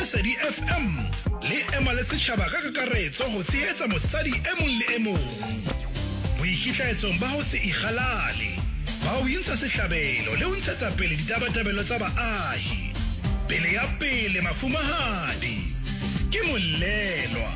Lesedi FM le ema le setjhaba ka kakaretso ho tshehetsa mosadi e mong le e mong. Boikitlaetsong ba ho se ikgalale, ba ho intsha sehlabelo le ho ntshetsa pele ditabatabelo tsa baahi. Pele ya pele mafumahadi ke Molelwa.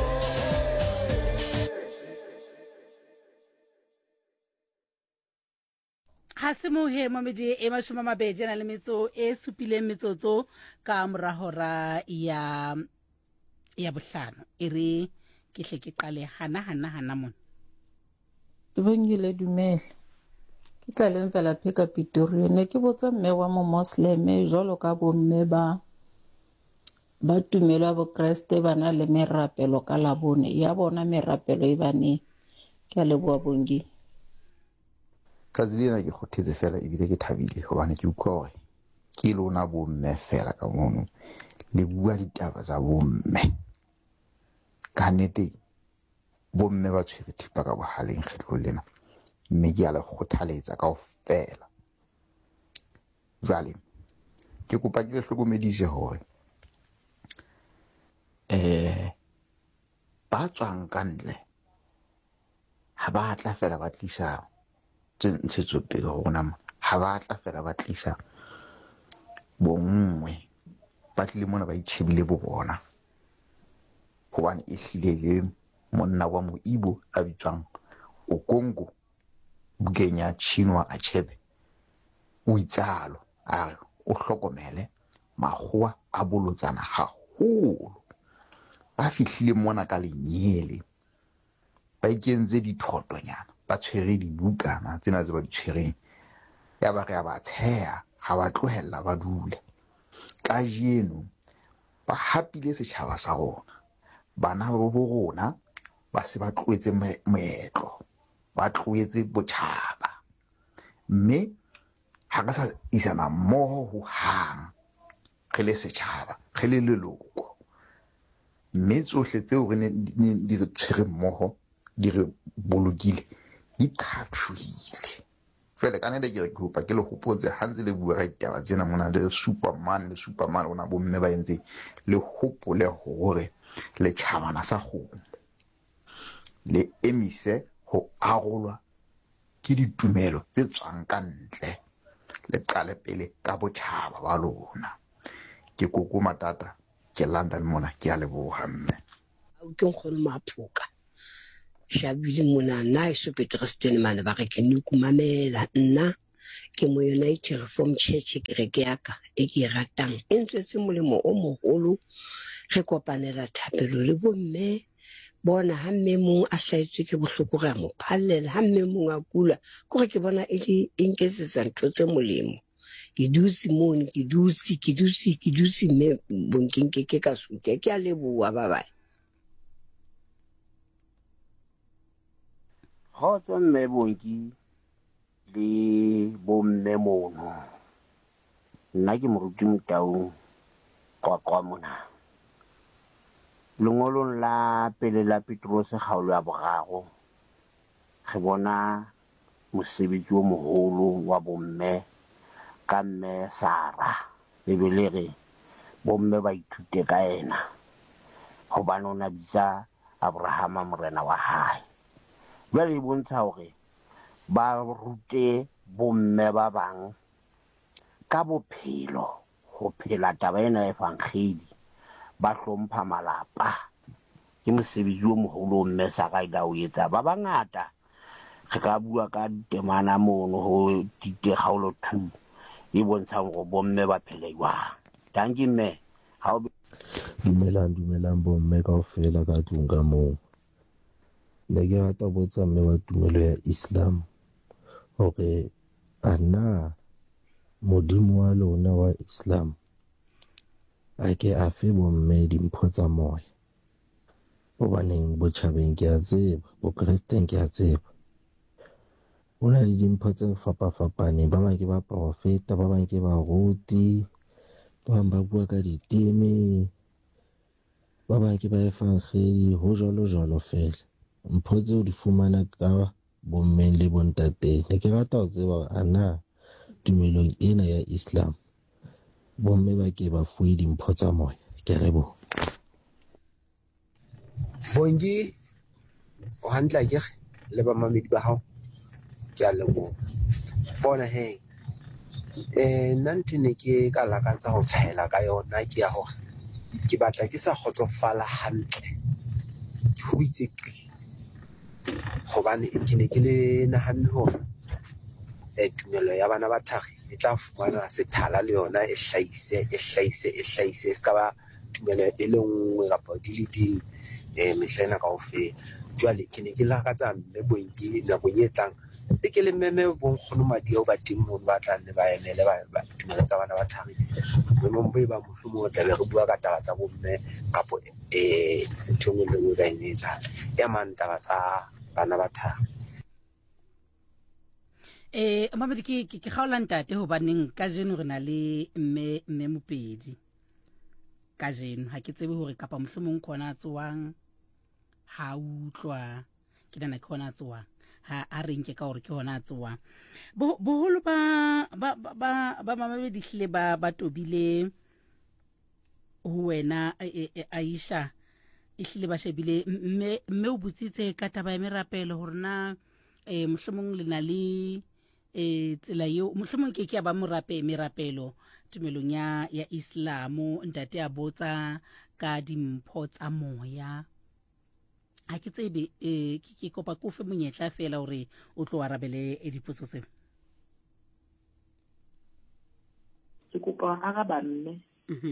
Ha se mohe mamedi e mashoma mabedi na le metso e supileng metsotso ka mora hora ya bohlano. E re ke hle ke qale hana mona. Tebongile dumela. Ke tla leng fela pheka Pitori ne ke botsa mme wa mo Muslim jwalo ka bo mme ba tumelo ya bo Kriste bana le merapelo ka labone ya bona merapelo e bane ke a leboa bongi. Tsatsi lena ke kgothetse fela ebile ke thabile hobane ke utlwa hore ke lona bomme fela ka mono le bua ditaba tsa bomme. Ka nnete bomme ba tshwere thipa ka bohaleng kgetlo lena, mme ke a le kgothaletsa kaofela. Jwale ke kopa ke le hlokomedise hore ba tswang ka ntle ha ba tla fela ba tlisa ntshetsopele ho rona, ha ba tla fela ba tlisa bonngwe, ba tlile mona ba itjhebile bo bona, hobane e hlile le monna wa Moibo a bitswang Okongo Bugenya Chinua Achebe o itsalo a re o hlokomele makgowa a bolotsana haholo. Ba fihlile mona ka lenyele, ba ikentse dithotonyana, ba tshwere dibukana tsena tse ba di tshwereng, ya ba re a ba tsheha, ha ba tlohella ba dule. Kajeno ba hapile setjhaba sa rona, bana ba bo rona ba se ba tlohetse moetlo, ba tlohetse botjhaba, mme ha ka sa isana mmoho ho hang re le setjhaba, re le leloko. Mme tsohle tseo re ne di re tshwere mmoho di re bolokile di qhatshwile. Jwale ka nnete ke re ke hopa ke le hopotse ha ntse le bua ka ditaba tsena mona le Superman ona bomme ba entse le hopole hore le tjhabana sa kgomo le emise ho arolwa ke ditumelo tse tswang ka ntle, le qale pele ka botjhaba ba lona. Ke Koko Matata ke London mona, ke a leboha mme. Ke nkgono Maphoka Shabile mona na e so Petrostene mane ba re ke nukumamela nna ke mo United Reform Church ke re ke yaka e ke ratang e ntswetse molemo o moholo. Re kopanela thapelo le bomme bona, ha mme mong a hlaetswe ke bohloko re a mo phallela, ha mme mong a kula kore ke bona e le enkesetsa ntho tse molemo. Ke dutse mono ke dutse mme bonke ke ka sute ke a leboha ba bye. Kgotso mme bonki le bomme mono, nna ke moruti Motaung Qwaqwa mona. Lengolong la pele la Petros kgaolo ya boraro re bona mosebetsi o moholo wa bomme ka mme Sara, le be re bomme ba ithute ka ena hobane o na bitsa Abrahama morena wa hae. Jwale e bontsha hore ba rute bomme ba bang ka bophelo, ho phela taba ena e fankgedi, ba hlompha malapa. Ke mosebetsi o moholo mme Sara ila o etsa. Ba bangata re ka bua ka temana mono ho ditekgaolo 2 e bontsha hore bomme ba phela jwang. Danke mme. Dumelang bomme kaofela ka tlung ka moo. Ne ke rata botsa mme wa tumelo ya Islam hore ana modimo wa lona wa Islam a ke a fe bomme dimpho tsa moya, hobaneng botjhabeng ke a tseba, bo Kristeng ke a tseba ho na le dimpho tse fapafapaneng. Ba bang ke ba profeta, ba bang ke baruti, ba bang ba bua ka diteme, ba bang ke ba efankgedi, ho jwalo fela. Mpho tseo di fumana ka bommeng le bontateng. Ne ke rata ho tseba ana tumelong ena ya Islam bomme ba ke ba fuwe dimpho tsa moya. Ke a leboha. Bongi o hantle akere le bamamedi ba hao ke a leboha. Bona he nna ntho ne ke ka lakatsa ho tshwaela ka yona ke ya hore ke batla ke sa kgotsofala hantle ke ho itsekile hobane ke ne ke le nahanne hore tumelo ya bana ba thari e tla fumana sethala le yona e hlahise e ska ba tumelo e le nngwe kapa di le ding mehlena kaofela. Jwale ke ne ke lakatsa mme Bongi nakong e tlang le ke le meme bonkgono madi ao ba teng mono ba tlang le ba emele ba tumelo tsa bana ba thari boemong bo e ba mohlomong o tla be re bua ka taba tsa bomme kapo ntho e nngwe le nngwe ka e etsang ya mang taba tsa bana ba thari. Mamedi ke kgaola ntate hobaneng ka jeno re na le mme Mopedi ka jeno ha ke tsebe hore kapa mohlomong khona tsoang ha utlwa ke nana ke hona tsoang ha renke ka hore ke hona tsoang boholo ba Mamedi hle ba tobile ho wena Aisha ehlile ba shebile mme o butsitse ka taba ya merapelo hore na mohlomong le na le tsela eo mohlomong ke ya ba merapelo tumelong ya Islamo ntate a botsa ka dimpho tsa moya ha ke tsebe ke kopa ko fe monyetla fela hore o tlo arabele dipotso tseo. Ke kopa araba mme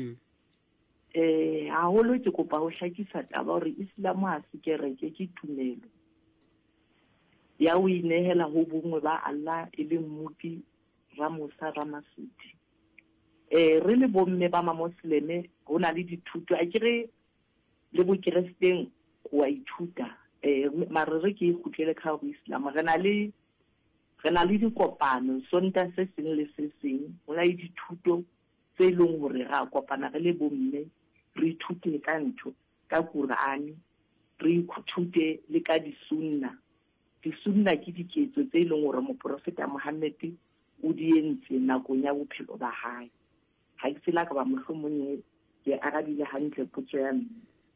haholo ke kopa ho hlakisa taba hore Islam ha se kereke ke tumelo ya o inehela ho bongwe ba Allah e le mmuti Ramusa Ramasiti. Re le bomme ba mamosleme ho na le dithuto a kere le bo Kristeng wa ithuta mare re ke ikhutlele ka ho Islam re na le dikopano sonta se seng le se seng ho na le dithuto tse leng hore ra kopana re le bomme re ithute ka ntho ka Qur'ani re ithute le ka disunna ke diketso tse leng hore moprofeta Muhammad o di entse nakong ya bophelo ba hae ha ke tsela ka ba mohlomong ke arabile hantle potso ya mme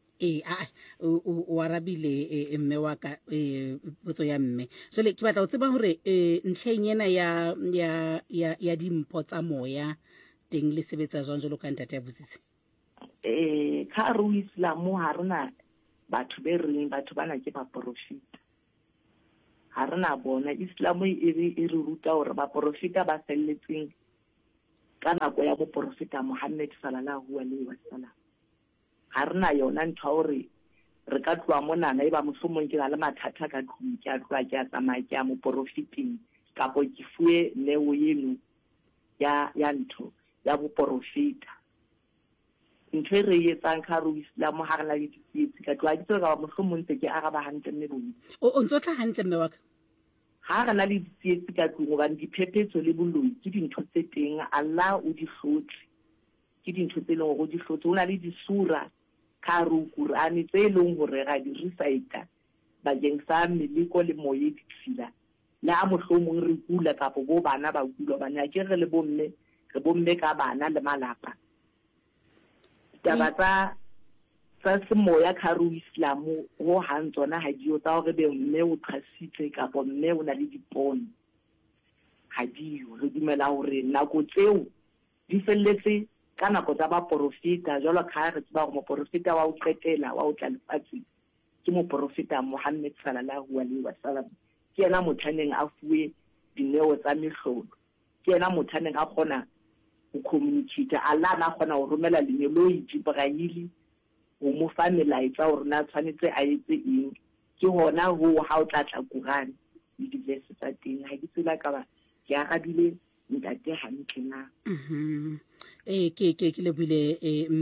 o arabile mme wa ka potso ya mme jole ke batla ho tseba hore ntlheng ena ya dimpho tsa moya teng le sebetsa jwang jolo ka ntate ya botsitse ka ru Islam ha rena batho be reng batho bana ke ba profeta ha rena bona Islam e re ruta hore ba profeta ba selletseng ka nako ya bo profeta Muhammad sallallahu alaihi wasallam ha rena yona ntho hore re ka tloa mona na eba mohlomong ke le mathata ka tlung ke a tloa ke a tsamaya ke a mo profeting kapo ke fuwe neo yeno ya ntho ya bo profeta ntho re etsang ka ru Islam ha re la ditsi ka tloa ke tloa ka mohlomong ntse ke araba hantle mme bone o ntse hantle mme wa ka ha re na le ditsi ka tlung ba diphephetso le boloi ke dintho tse teng Allah o di hlotse ke dintho tse leng go di hlotse o na le disura ka ru Qur'ani tse leng hore ga di recite ba jeng sa meliko le moye ditfila la mohlomong re kula kapo bo bana ba kula bana ke re le bomme ka bana le malapa taba tsa semoya ka ru Islam ho hantsona ha di o tsa hore be mme o thasitse kapo mme o na le dipono ha di o re dumela hore nako tseo di felletse ka nako tsa ba profeta jalo ka re tsba go mo profeta wa o qetela wa o tla lefatsi ke mo profeta Muhammad sallallahu alaihi wasallam ke ena mothaneng a fuwe dineo tsa mehlolo ke ena mothaneng a kgona go communicate Allah na kgona go romela lenyelo Jibril go mo fa melaetsa hore na tshwanetse a etse eng ke hona ho ha o tla tla Qur'an le di-verse tsa teng ha ke tsela ka ba ke arabile ntate hantle na ke le bile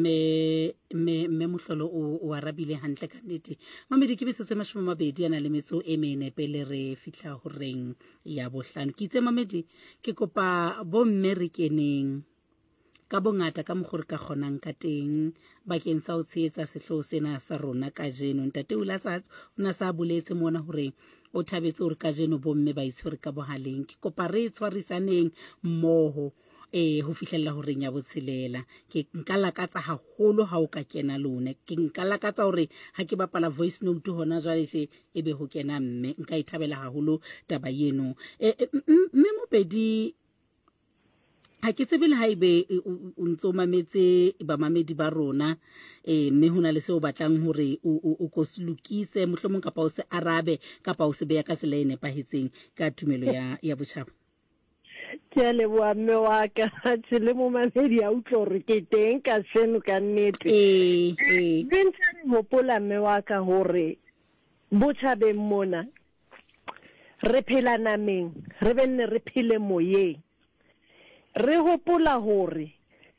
me mohlolo o arabile hantle ka nnete Mamedi ke bitsetswe 20 ana le metso e mene pele re fihla ho reng ya bohlano ke itse Mamedi ke kopa bo mme re keneng ka bongata ka mogore ka kgonang ka teng bakeng sa o tsheetsa sehloho sena sa rona ka jeno ntate o na sa boletse mona hore o thabetse hore ka jeno bomme ba itshwere ka bohaleng ke kopa re tshwarisaneng mmoho ho fihlella hore nya botshelela ke nka lakatsa haholo ha o ka kena lone ke nka lakatsa hore ha ke bapala voice note hona jwale ebe ho kena mme nka ithabela haholo taba yeno mme Mopedi ha ke tsebe le haibe o ntso mametse bamamedi ba rona mme hona le se o batlang hore o ko slukise mohlomong kapa o se arabe kapa o se beya ka tsela e nepahetseng ka tumelo ya botjhaba. Ke a leboha mme wa ka le momamedi a utlwa hore ke teng ka seno ka nnete ntse re hopola mme wa ka hore botjhabeng mona re phela nameng re benne re phele moyeng re hopola hore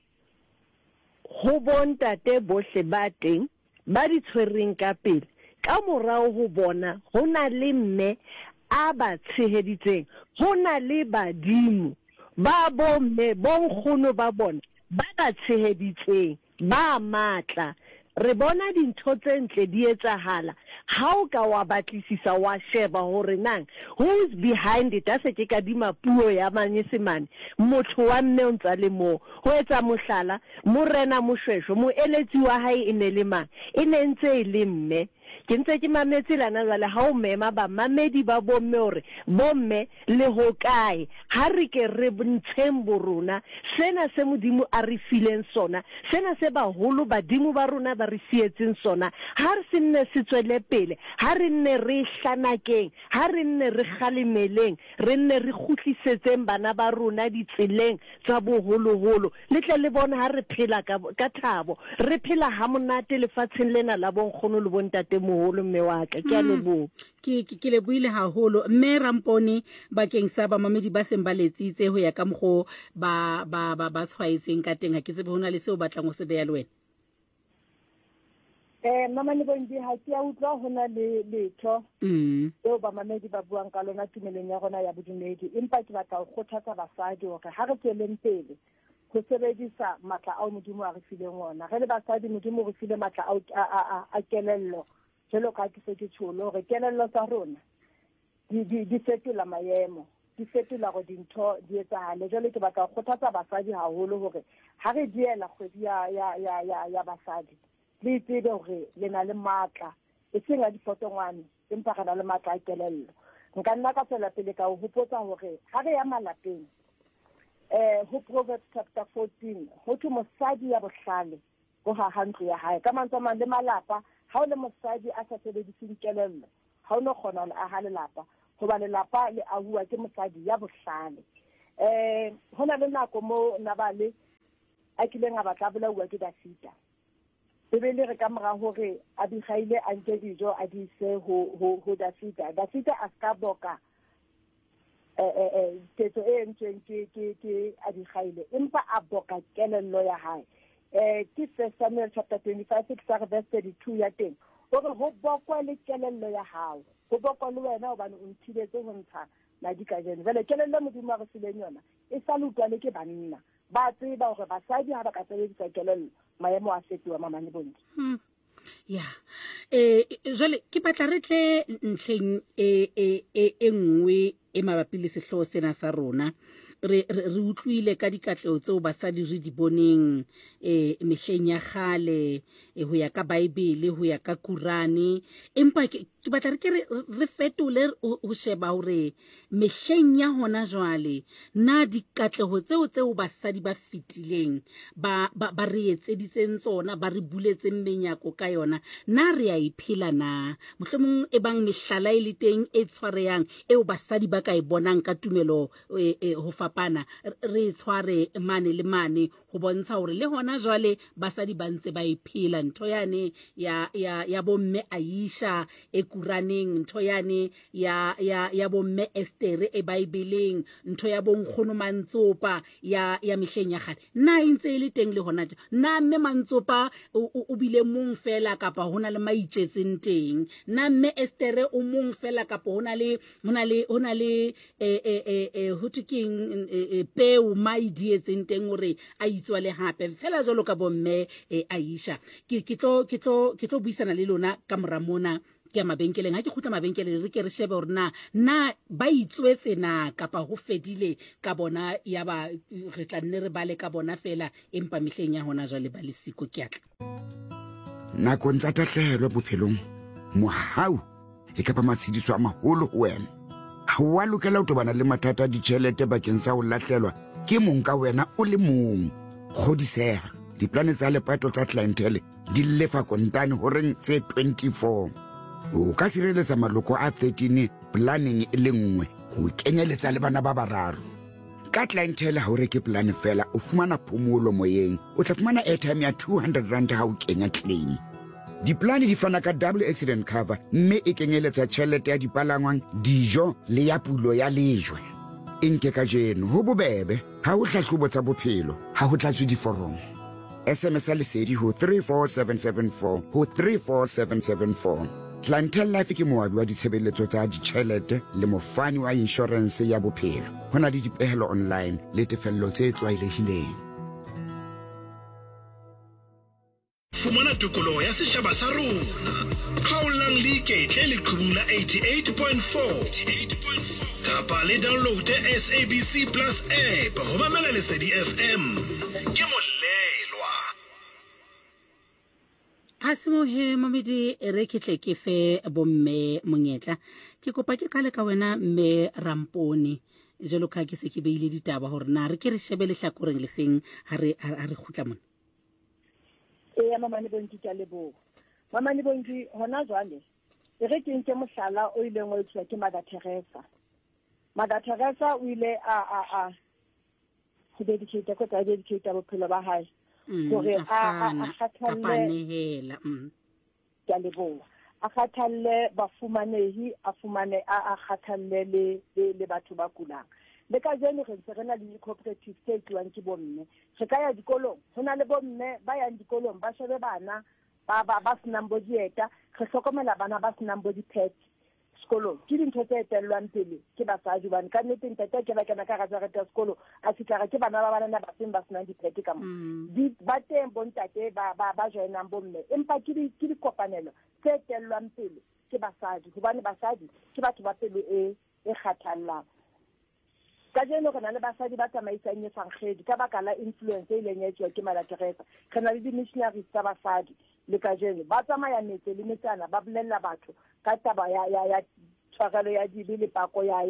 ho bontate bohle ba teng ba di tshwereng ka pele ka morao ho bona ho na le mme a ba tsheheditseng ho na le badimo ba bomme bonkgono ba bona ba ba tsheheditseng ba matla re bona dintho tse ntle di etsahala ha o ka wa batlisisa wa sheba hore nang who is behind it ase ke kadima puo ya manyesemane motho wa mme o ntsa le mo ho etsa mohlala morena moshweshwe moeletsi wa hae e ne le mang e ne ntse e le mme ke ntse ke mametse lana jwale ha o mema ba mamedi ba bomme hore bomme le ho kae ha re ke re ntsheng borona sena se modimo a re fileng sona sena se baholo badimo ba rona ba re sietseng sona ha re se nne se tswele pele ha re nne re hlanakeng ha re nne re khalimeleng re nne re khutlisetseng bana ba rona ditseleng tsa boholoholo le tle le bona ha re phela ka thabo re phela ha monate lefatsheng lena la bonkgono le bontate moholo mme wa ka ke a leboha ke leboile haholo mme Rampone bakeng sa bamamedi ba seng ba letsitse ho ya ka mgo ba tshwaetseng ka teng ha ke tsebe hona le seo batlang o se beya le wena mama le bondi ha ke a utlwa hona le letho eo bamamedi ba buang ka lona tumelong ya rona ya bodumedi empa ke batla ho kgothatsa basadi hore ha re tsweleng pele ho sebedisa matla ao modimo a re fileng ona re le basadi modimo re file matla a kelello jelo ka ke se ke tsholo re kelello tsa rona di fetola maemo di fetola go dintho di etsahale jalo ke batla go kgothatsa basadi haholo hore ha re diela kgwedi ya basadi le tsebe hore le na le matla e seng a dipotongwane empa ga na le matla a kelello nka nna ka tsela pele ka ho hopotsa hore ha re ya malapeng ho Proverbs chapter 14 ho thwe mosadi ya bohlale go ha hantlo ya hae ka mantswe a mang le malapa ha o le mosadi a sa sebediseng kelello ha o no kgona le a ha lelapa hoba lelapa le ahua ke mosadi ya bohlale hona le nako mo Nabale a kileng a batla bolaua ke Dafita bebele re ka mora hore Abigaile a nke dijo a di se ho Dafita a ska boka tetso e entsweng ke Abigaile empa a boka kelello ya hae ke 1 Samuel chapter 25 verse 32 ya teng hore ho bokwa le kelello ya hao ho bokwa le wena hobane o nthibetse ho ntsha madi ka jeno jale kelello modimo a re fileng yona e sa lutwane ke banna ba tseba hore basadi ha ba ka sebedisa kelello maemo a fetoha mamane bontle ya jale ke batla re tle ntlheng e nngwe e mabapi le sehloho sena sa rona re utlwile ka dikatleo tseo basadi re di boneng mehleng ya gale ho ya ka Bible ho ya ka Qurane empa ke batla re fetole ho sheba hore mehleng ya hona jwale na dikatleho tseo basadi ba fitileng ba re etseditseng tsona ba re buletseng menyako ka yona na re a iphela na mohlomong e bang mehlala e le teng e tshwareyang eo basadi ba ka e bonang ka tumelo ho fapana re tshware mane le mane ho bontsha hore le hona jwale basadi ba ntse ba iphela ntho yane ya bomme Aisha e Quraneng ntho yane ya bomme Esther e Bibeleng ntho ya bonkgono Mantsopa ya mehleng ya gale na intse ile teng le hona na mme Mantsopa o bile mong fela kapa hona le maitsetseng teng na mme Esther o mong fela kapa hona le ho tuking peu mai dietseng teng hore a itswale hape fela jalo ka bomme Aisha ke tlo buisana le lona ka moramona ke mabenkeleng ha ke khutla mabenkeleng re ke re shebe hore na ba itswetse na kapa ho fedile ka bona ya ba re tla nne re bale ka bona fela empa mehleng ya hona jwale ba le siko ke atla nako ntsa tahlehelo bophelong mohau e ka ba matshidiso a maholo ho wena ha wa lokela ho tobana le mathata ditjhelete bakeng sa ho lahlelwa ke mong ka wena o le mong kgodiseha diplane tsa lepato tsa clientele di lefa kontane ho reng tse 24 o ka sireletsa maloko a 13 planning e le nngwe ho kenyeletsa le bana ba bararo ka clientele ha o reke plan fela o fumana phomolo moyeng o tla fumana airtime ya 200 rand ha o kenya claim diplane di fana ka double accident cover mme e kenyeletsa tjhelete ya dipalangwang dijo le ya pulo ya lejwe nke ka jeno ho bobebe ha o hlahlobo tsa bophelo ha ho tlatswe diforomo SMS lesedi ho 34774 ho 34774 Clientele Life ke moabi wa ditshebeletso tsa ditjhelete le mofani wa insurance ya bophelo hona le dipehelo online le tefello tse tlwaelehileng fumana tokoloho ya seshaba sa rona khaolang le iketle le qhubung la 88.4 kapa le download SABC Plus app ho mamela Lesedi FM ke molelwa Asimo he mamedi re ketle ke fe bomme monyetla ke kopa ke kale ka wena mme Ramponi jelo ka ke se ke beile ditaba hore na re ke re shebele hlakoreng le feng ha re khutla mona mama ne bonki ka lebo mama ne bonki hona jwale re ke nke mohlala o ile ngwe tswa ke Mother Teresa o ile a ho dedicate ko ta dedicate bophelo ba hae hore a khathalle ka lebo a khathalle bafumanehi a fumane a khathalle le batho ba kulang le ka jeno re ntse re na le cooperative tse tluwang ke bomme re ka ya dikolong hona le bomme ba yang dikolong ba shebe bana ba senang bo dieta re hlokomela bana ba senang bo dipet sekolo ke dintho tse etellwang pele ke basadi bana ka nnete ntete ke ba kana ka ga rata sekolo a fitla ke bana ba bana ba senang dipet ka mo di ba teng bontate ba joinang bomme empa ke di kopanelo tse etellwang pele ke basadi hobane basadi ke batho ba pele e khathallang ka jeno rena le basadi ba tsamaisang efangedi ka baka la influence e ileng etswa ke Mother Teresa rena le di-missionaries tsa basadi le ka jeno ba tsamaya metse le metsana ba bolella batho ka taba ya tshwarelo ya dibe le pako ya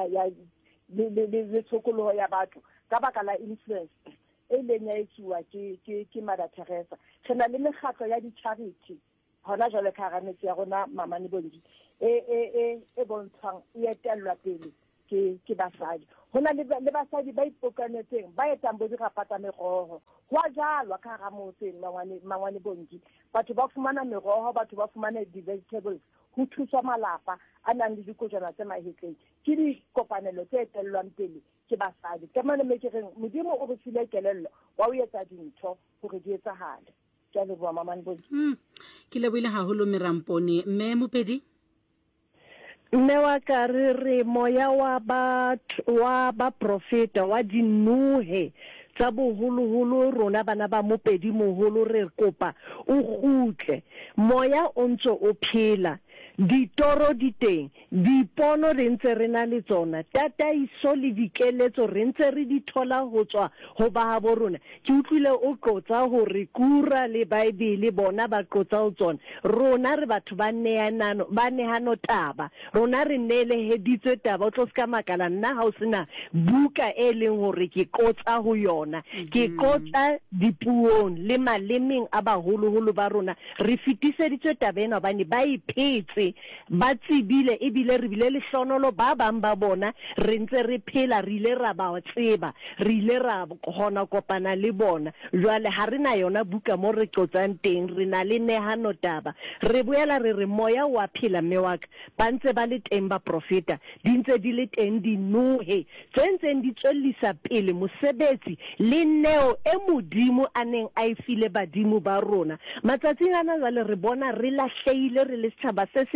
le tshokoloho ya batho ka baka la influence e ileng etswa ke Mother Teresa rena le mekgatlo ya di-charity hona jwale ka hara metse ya rona mama ne bongi e bontshang e etellwa pele ke basadi hona le basadi ba ipokanetseng ba etang bo dirapata meroho hwa jalwa ka ga motseng mangwane bongi batho ba fumana meroho batho ba fumana di-vegetables ho thuswa malapa a nang le dikojwana tse mahetleng ke dikopanelo tse etellwang pele ke basadi ka mane me ke reng modimo o re file kelello wa o etsa dintho hore di etsahale ke a leboha mamane bongi ke lebohile haholo Meramponi mme Mopedi mme wa ka re moya wa ba profeta wa dinuhe tsa boholoholo rona bana ba Mopedi moholo re kopa o kgutle moya o ntse o phela ditoro di teng dipono re ntse re na le tsona tataiso le dikeletso re ntse re di thola ho tswa ho ba bo rona ke utlwile o qotsa hore kura le Bible bona ba qotsa ho tsona rona re batho ba nehano taba rona re nele heditswe taba o tlo ska makala nna ha o sena buka e leng hore ke qotsa ho yona ke qotsa dipuong le malemeng a baholoholo ba rona re fitiseditswe taba ena bane ba iphetse ba tsibile ebile re bile le hlonolo ba bang ba bona re ntse re phela re ile ra ba tseba re ile ra hona kopana le bona jwale ha rena yona buka mo re tlotsang teng re na le nehano taba re boela re moya wa phela mme wa ka ba ntse ba le teng ba profeta di ntse di le teng di nuhe tsentseng di tswellisa pele mosebetsi le neo e modimo aneng a ifile badimo ba rona matsatsing ana jwale re bona re lahlehile re le setjhaba se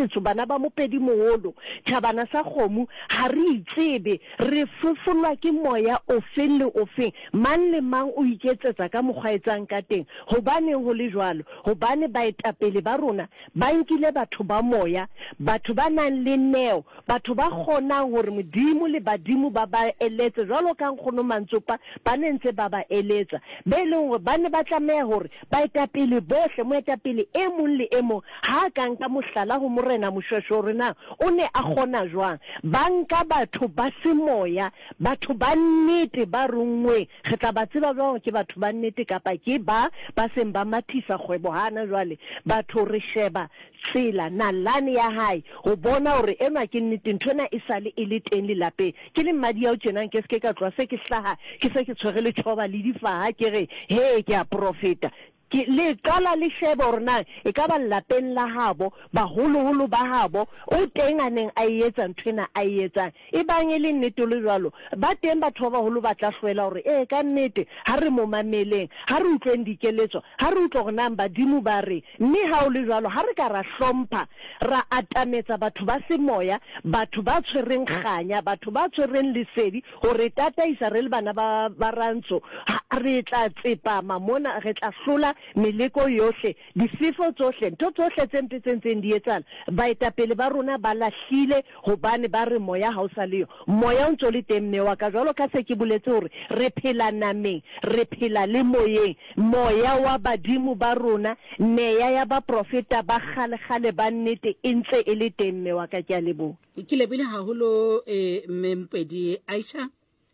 setso bana ba mopedi moholo thabana sa kgomo ha re itsebe re fofolwa ke moya ofeng le ofeng mang le mang o iketsetsa ka mokgwaetsang ka teng hobane ho le jwalo hobane baetapele ba rona ba nkile batho ba moya batho ba nang le neo batho ba kgonang hore modimo le badimo ba ba eletse jwalo ka nkgono Mantsopa ba nentse ba ba eletsa be leng hore ba ne ba tlameha hore baetapele bohle moetapele e mong le e mong ha ka nka mohlala ho morena Moshweshwe rena o ne a kgona jwang ba nka batho ba semoya batho ba nnete ba rungwe re tla ba tseba jwang ke batho ba nnete kapa ke ba seng ba mathisa kgwebo hana jwale batho re sheba tsela nalane ya hae ho bona hore ena ke nnete nthona e sale e le teng le lapeng ke le mmadi ya o tjena ke se ka tloa se ke hlaha ke se ke tshwere le thoba le difaha ke re he ke a profeta ke le qala le sheba hore na e ka ba lapeng la habo baholo ba habo o teng a neng a etsa nthwena a etsang e bang e le nnete le jwalo ba teng batho ba baholo ba tla hlwela hore ka nnete ha re mo mameleng ha re utlweng dikeletso ha re utlwa hore nang badimo ba re mme ha o le jwalo ha re ka ra hlompha ra atametsa batho ba semoya batho ba tshwereng kganya batho ba tshwereng lesedi hore tataisa re le bana ba rantso re tla tsepama mona re tla hlola meleko yohle difefo tsohle ntho tsohle tse mpetseng di etsana baetapele ba rona ba lahlile hobane ba re moya ha o sa leyo moya o ntso le teng mme wa ka jwalo ka se ke boletse hore re phela nameng re phela le moyeng moya wa badimo ba rona meya ya ba profeta ba kgale ba nnete e ntse e le teng mme wa ka ke a leboha ke lebile haholo Mmempedi Aisha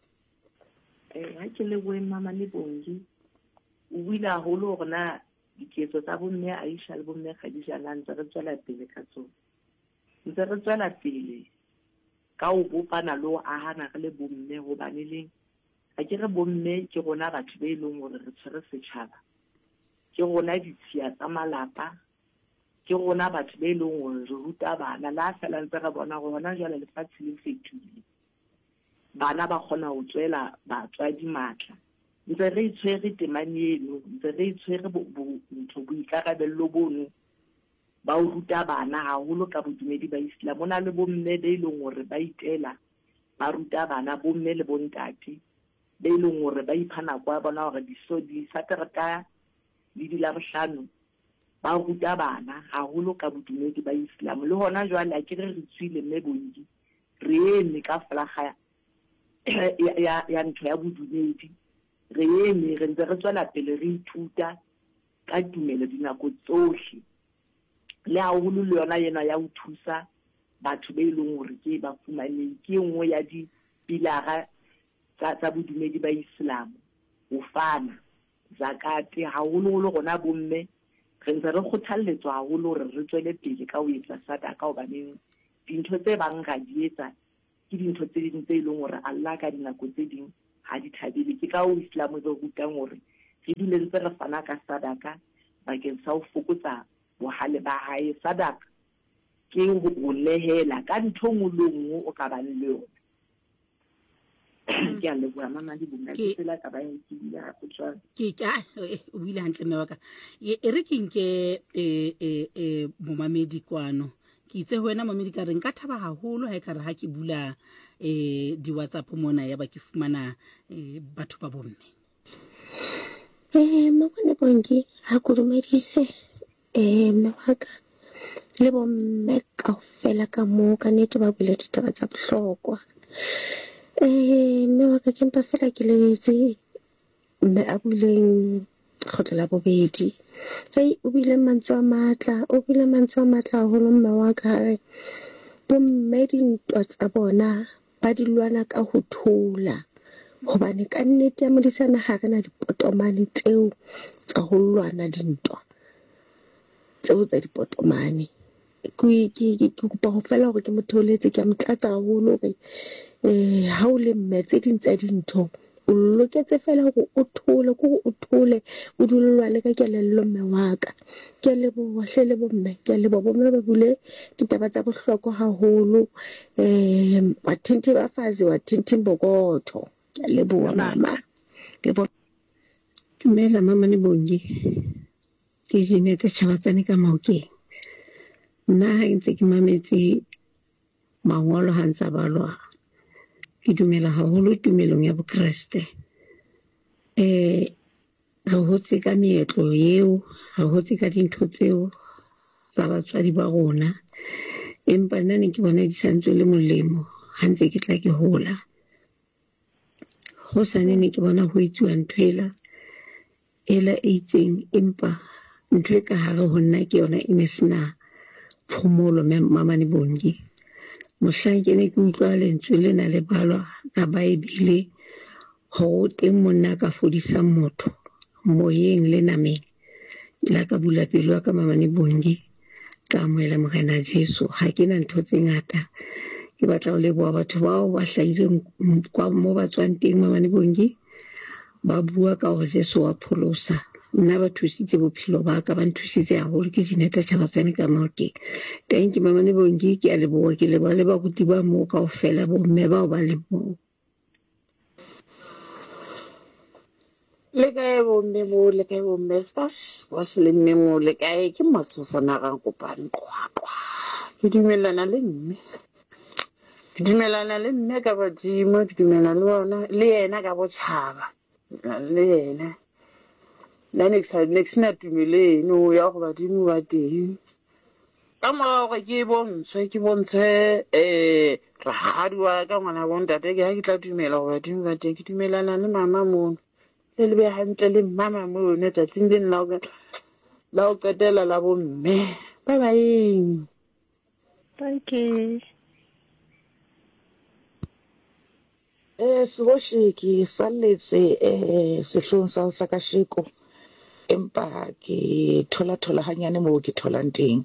ha ke le boe mama le bongi o buile haholo hore na diketso tsa bomme Aisha le bomme Khadija na ntse re tswela pele ka tsona ntse re tswela pele ka o bopana le o ahana re le bomme hobane le a ke re bomme ke rona batho ba ileng hore re tshwere setjhaba ke rona ditshia tsa malapa ke rona batho ba ileng hore re ruta bana la fela ntse re bona gore hona jwale lefatshe le fetohile bana ba kgona ho tswela batswadi matla ntse re itshwere temane eno ntse re itshwere ntho boikarabello bono ba o ruta bana haholo ka bodumedi ba Islam ona le bomme be ileng hore ba itela ba ruta bana bomme le bontate be ileng hore ba iphana kwa bona hore di Saterata le Labohlano ba ruta bana haholo ka bodumedi ba Islam le hona jwale a ke re tswile mme bongi re eme ka flaga ya ntho ya bodumedi re eme re ntse re tswela pele re ithuta ka tumelo dinako tsohle le haholo le yona yena ya o thusa batho be ileng hore ke ba fumaneng ke nngwe ya di pilara tsa bodumedi ba Islam o fana zakate haholo gona bomme re ntse re kgothalletswa haholo hore re tswele pele ka o etsa sadaka hobaneng dintho tse bang ga di etsa ke dintho tse ding tse ileng hore Allah ka dinako tse ding ha di thabile ke ka o Islam e rutang hore re dule ntse re fana ka sadaka bakeng sa ho fokotsa bohale ba hae sadaka ke ho lehela ka ntho ngolong o ka ba le yona ke a leboha mama di bunga tsela ka ba ke ya go tswa ke o ile hantle mme wa ka e re ke nke momamedi kwano ke itse ho wena momedi ka re nka thaba haholo ha e ka re ha ke bula di WhatsApp mona ya ba ke fumana batho ba bomme mabone bongi ha kurumedise mme wa ka le bomme kaofela ka moo ka nnete ba bule ditaba tsa bohlokwa mme wa ka ke mpa fela ke lebetse mme a buleng kgotla la bobedi o bile mantswe a matla haholo mme wa ka re bomme dintwa tsa bona ba di lwana ka ho thola hobane ka nnete ya modisana ha rena dipotomane tseo tsa ho lwana dintwa tseo tsa dipotomane ke kopa ho fela hore ke motholetse ke a motlatsa haholo hore ha o le mme tse ding tsa dintho o loketse fela hore o thole o dulelwane ka kelello mme wa ka ke leboha hle le bomme ke leboha bomme ba bule ditaba tsa bohlokwa haholo wa thinti bafazi wa thinti mbokotho ke leboha mama dumela mama ne bongi ke dinete tshabatsane ka maokeng nna ha ntse ke mametse mangolo ha ntse balwa ke dumela haholo tumelong ya bokreste ha hotse ka meetlo eo ha hotse ka dintho tseo tsa batswadi ba rona empa nna ne ke bona di santswe le molemo ha ntse ke tla ke hola ho sane ne ke bona ho etsuwa ntho ela e itseng empa ntho e ka hare ho nna ke yona e ne sena phomolo Mamane Bongi mohlang ke ne ke utlwa lentswe lena le balwa ka Baebele ho teng monna ka fodisang motho moyeng le nameng la ka bula pelo ya ka Mamane Bongi ka amohela Morena Jesu ha ke na ntho tse ngata ke batla ho leboha batho bao ba hlahileng kwa mo ba tswang teng Mamane Bongi ba bua ka ho Jesu wa pholosa nna ba thusitse bophelo ba ka ba nthusitse haholo ke Jeanette Chabatsane ka Maokeng thank you Mamane Bongi ke a leboha ke leboha le baruti ba moo kaofela bomme bao ba le moo le kae bomme mo le kae bomme spas was le mme mo le kae ke Masosana ga kopane kwakwa ke dumelana le mme ka badimo ke dumelana le ona le yena ka botshaba le yena la next na tumele no ya go badimo ba teng ka morago ga ke bontshe ragadi wa ka ngwana bontate ke ha ke tla dumela go badimo ba teng ke dumelana le mama mo le be hantle le mama mo ne tsatsing le nna la o qetela la bomme bye bye thank you Segoshi ke salletse sehlong sa ka sheko empa ke thola hanyane mo ke tholang teng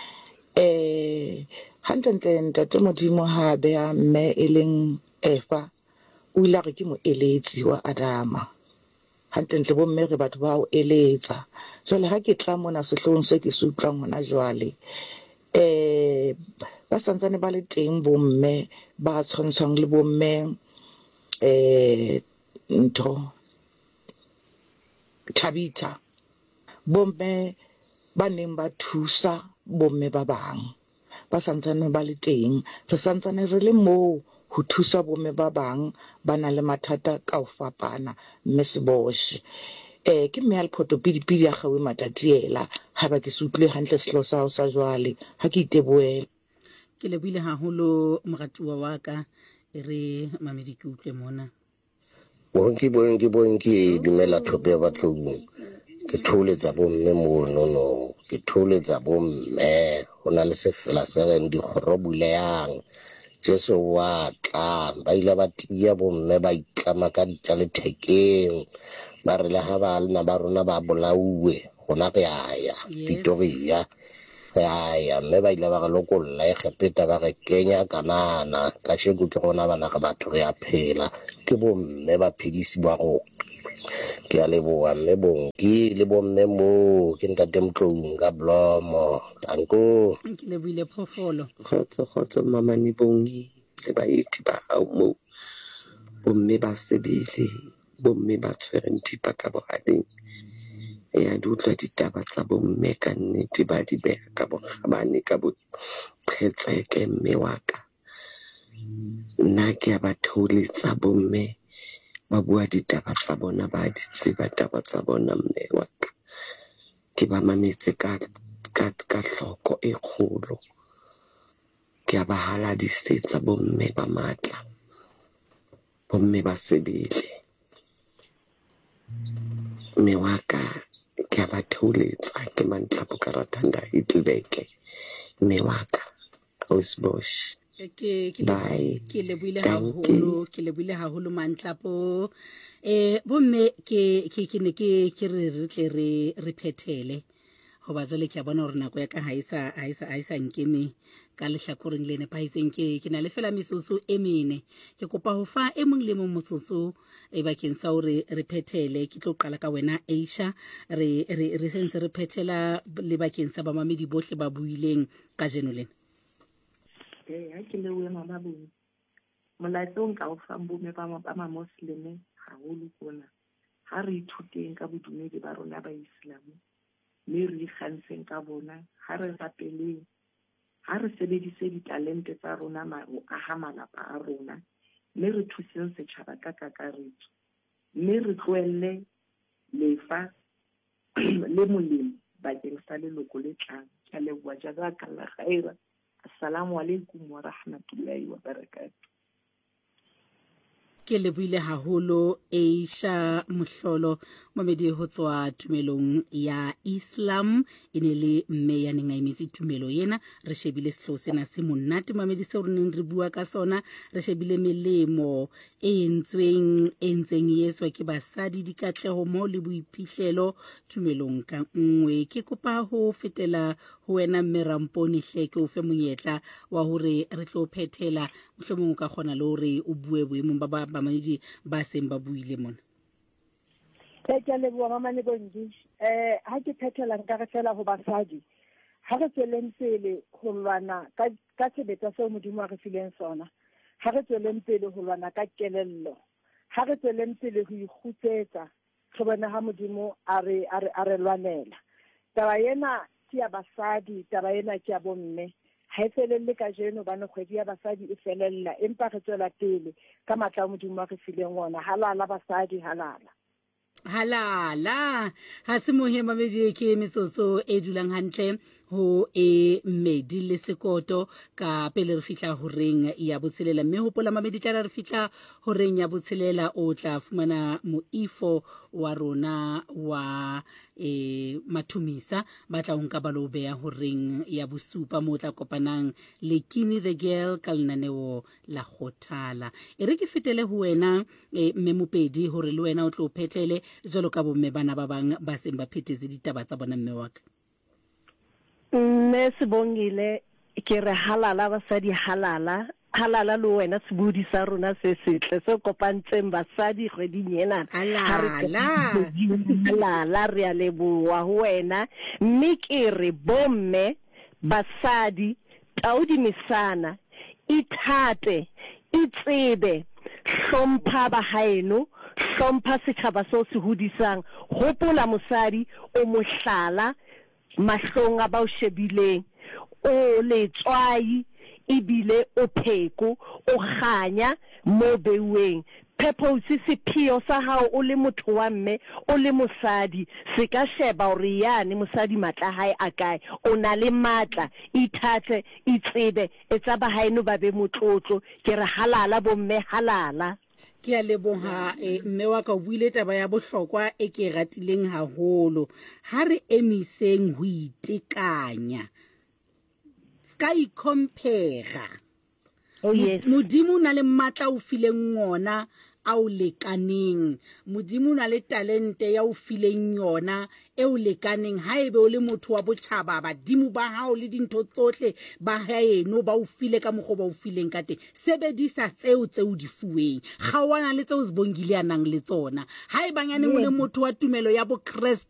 hantle ntate Modimo ha beha mme e leng Eva o ile re ke mo eletsi wa Adama hantle bomme re batho ba o eletsa jwale ha ke tla mona sehlong se ke se utlwang hona jwale ba santsane ba le teng bomme ba tshwantshwang le bomme ntho Tabitha bomme ba neng ba thusa bomme ba bang ba santsane ba le teng re santsane re le moo ho thusa bomme ba bang ba na le mathata ka ho fapana mme Seboshi ke mme Alphoto pidi ya gawe matatiela ha ba ke se utlwe hantle sehlo sa ho sa jwale ha ke iteboela ke lebile haholo moratuwa wa ka re mamedi ke utlwe mona bonke dumela thope ya batlong ke tholetsa bomme mono ke tholetsa bomme ho na le sefela se reng dikgorobuleyang Jesu wa tla ba ile ba tia bomme ba itlama ka ditla thekeng ba re le ha ba lena ba rona ba bolauwe gona re aya Pretoria ya mme ba ile ba re lokolla e gepeta ba re kenya kanana ka shego ke gona bana ga batho re a phela ke bomme ba phedisi ba go ke a leboa mme Bongi le bomme mo ke ntate Mtlong ka Blomo danko ke lebile phofolo khotso Mamane Bongi le baeti ba hao mo bomme ba sebele bomme ba tshwereng thipa ka bohaleng ya di utlwa ditaba tsa bomme ka nnete ba di beha ka bokgabane ka boqhetseke mme wa ka nna ke a ba tholetsa bomme ba bua ditaba tsa bona ba di tseba taba tsa bona mme wa ka ke ba mametse ka hloko e kgolo ke a ba haladisetsa bomme ba matla bomme ba sebele mme wa ka ke a ba tholetsa ke Mantla Bokaratanda Hitlebeke mme wa ka Ausbosch ke lebile haholo Mantlapo bomme ke ne ke re tle re phethele hoba jwale ke a bona hore nako ya ka ha isa nkeme ka lehlakoreng le nepahiseng ke na le fela metsotso e mene ke kopa ho fa e mong le mong motsotso bakeng sa hore re phethele ke tlo qala ka wena Aisha re sense re phethela le bakeng sa bamamedi bohle ba buileng ka jeno lena ha ke lewe mama bone molaetong ka o fang bomme ba ma-Muslim haholo kona ha re ithuteng ka bodumedi ba rona ba Islam mme re ikgantsheng ka bona ha re rapeleng ha re sebedise ditalente tsa rona ho aha malapa a rona, mme re thuseng setjhaba ka kakaretso, mme re tlohelle lefa le molemo bakeng sa leloko le tlang. Ke a leboha. Jazakallah khaira. Assalamu alaikum wa rahmatullahi wa barakatuh. Ke lebohile haholo Aisha Mohlolo mamedi ho tswa tumelong ya Islam ene le mme ya neng a emetse tumelo yena. Re shebile sehlo sena se monate mamedi se re neng re bua ka sona. Re shebile melemo e entseng yeswa ke basadi dikatleho mo le boiphihlelo tumelong ka nngwe. Ke kopa ho fetela ho wena Mmeramponi hle ke o fe monyetla wa hore re tlo phethela mohlomong ka khona le hore o bue boemong ba mamedi ba seng ba buile mona. Ke leboha mama ne bongi. Ha ke phethela nka re fela ho basadi. Ha re tsweleng pele ho lwana ka sebetsa seo modimo a re fileng sona. Ha re tsweleng pele ho lwana ka kelello. Ha re tsweleng pele ho ikgutsetsa. Re bona ha modimo a re lwanela. Taba ena ke ya basadi, taba ena ke ya bomme. Ha e felelle ka jeno bana kgwedi ya basadi e felella, empa re tswela pele ka matla modimo a re fileng ona. Halala basadi, halala. Halala ha se mohema meje ke metsotso e dulang hantle ho e mmedi le sekoto ka pele re fihla ho reng ya botshelela, mme hopola mamedi tla re fihla ho reng ya botshelela o tla fumana moifo wa rona wa Mathumisa ba tla nka ba lo beya ho reng ya bosupa mo tla kopanang le Kini the Girl ka lenaneo la Khothala. E re ke fetele ho wena mme Mopedi hore le wena o tlo phethele jalo ka bomme bana ba bang ba seng ba phethetse ditaba tsa bona mme wa ka. Mme Sibongile ke re halala basadi, halala halala le wena sebudi sa rona se setle se kopantseng basadi kgweding ena. Halala re a leboha ho wena, mme ke re bomme basadi taudi misana ithate itsebe hlompha ba haeno, hlompha setjhaba so se hodisang. Hopola mosadi o mohlala mahlong a ba o shebileng, o letswai ibile o pheko, o khanya mo beuweng. Purpose sepheo sa hao o le motho wa mme, o le mosadi, se ka sheba hore yane mosadi matla hae a kae. O na le matla, ithate itsebe etsa ba haeno ba be motlotlo. Ke re halala bomme, halala. Ke a leboha mme wa ka o buile taba ya bohlokwa e ke ratileng haholo. Ha re emiseng ho itekanya ska compare. Oh yes. Modimo na le matla o fileng ngona a o lekaneng. Modimo na le talente ya o fileng yona e o lekaneng. Haebe o le motho wa botjhaba badimo ba hao le dintho tsohle ba haeno ba o file ka mokgo ba o fileng ka teng, sebedisa tseo di fuweng. Kgawana le tseo Sibongile a nang le tsona. Haeba nyane o le motho wa tumelo ya bo Kreste